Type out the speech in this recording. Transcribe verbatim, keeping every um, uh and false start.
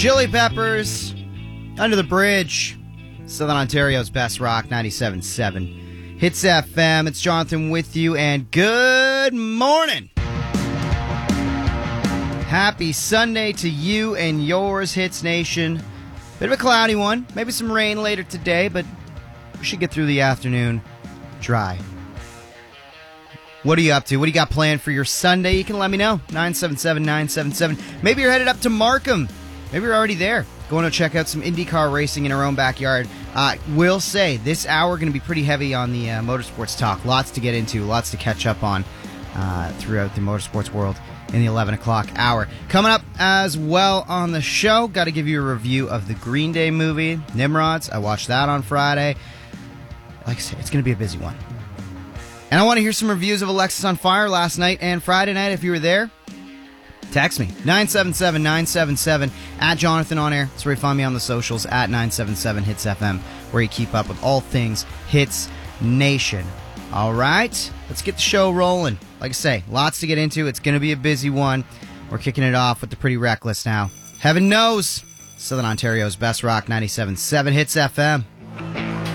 Chili Peppers, Under the Bridge, Southern Ontario's best rock, ninety-seven point seven Hits F M. It's Jonathan with you, and good morning. Happy Sunday to you and yours, Hits Nation. Bit of a cloudy one, maybe some rain later today, but we should get through the afternoon dry. What are you up to? What do you got planned for your Sunday? You can let me know. nine seven seven, nine seven seven. Maybe you're headed up to Markham. Maybe you're already there. Going to check out some IndyCar racing in our own backyard. Uh, will say, this hour going to be pretty heavy on the uh, motorsports talk. Lots to get into, lots to catch up on uh, throughout the motorsports world in the eleven o'clock hour. Coming up as well on the show, got to give you a review of the Green Day movie, Nimrods. I watched that on Friday. Like I said, it's going to be a busy one. And I want to hear some reviews of Alexis on Fire last night and Friday night. If you were there, text me. nine seven seven, nine seven seven at Jonathan On Air. That's where you find me on the socials at nine seven seven Hits F M, where you keep up with all things Hits Nation. All right, let's get the show rolling. Like I say, lots to get into. It's going to be a busy one. We're kicking it off with the Pretty Reckless now. Heaven knows, Southern Ontario's best rock, ninety-seven point seven Hits F M.